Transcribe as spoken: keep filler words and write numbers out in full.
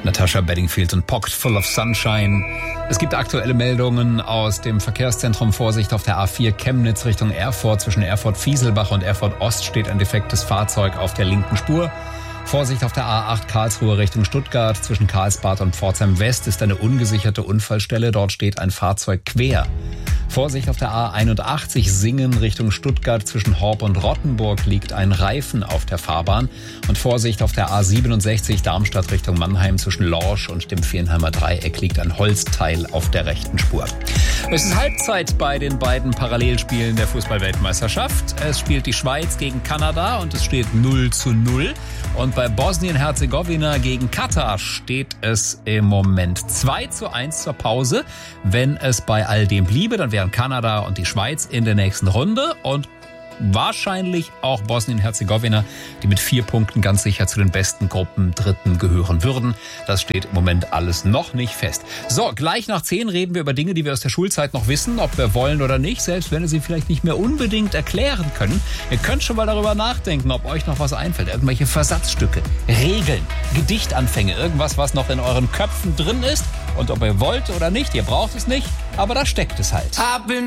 Natasha Bedingfield und Pocket Full of Sunshine. Es gibt aktuelle Meldungen aus dem Verkehrszentrum. Vorsicht auf der A vier Chemnitz Richtung Erfurt. Zwischen Erfurt-Fieselbach und Erfurt-Ost steht ein defektes Fahrzeug auf der linken Spur. Vorsicht auf der A acht Karlsruhe Richtung Stuttgart. Zwischen Karlsbad und Pforzheim West ist eine ungesicherte Unfallstelle. Dort steht ein Fahrzeug quer. Vorsicht auf der A einundachtzig Singen Richtung Stuttgart. Zwischen Horb und Rottenburg liegt ein Reifen auf der Fahrbahn. Und Vorsicht auf der A siebenundsechzig Darmstadt Richtung Mannheim. Zwischen Lorsch und dem Viernheimer Dreieck liegt ein Holzteil auf der rechten Spur. Es ist Halbzeit bei den beiden Parallelspielen der Fußball-Weltmeisterschaft. Es spielt die Schweiz gegen Kanada und es steht null zu null. Und bei Bosnien-Herzegowina gegen Katar steht es im Moment zwei zu eins zur Pause. Wenn es bei all dem bliebe, dann wären Kanada und die Schweiz in der nächsten Runde und wahrscheinlich auch Bosnien-Herzegowina, die mit vier Punkten ganz sicher zu den besten Gruppen Dritten gehören würden. Das steht im Moment alles noch nicht fest. So, gleich nach zehn reden wir über Dinge, die wir aus der Schulzeit noch wissen, ob wir wollen oder nicht, selbst wenn wir sie vielleicht nicht mehr unbedingt erklären können. Ihr könnt schon mal darüber nachdenken, ob euch noch was einfällt. Irgendwelche Versatzstücke, Regeln, Gedichtanfänge, irgendwas, was noch in euren Köpfen drin ist. Und ob ihr wollt oder nicht, ihr braucht es nicht, aber da steckt es halt.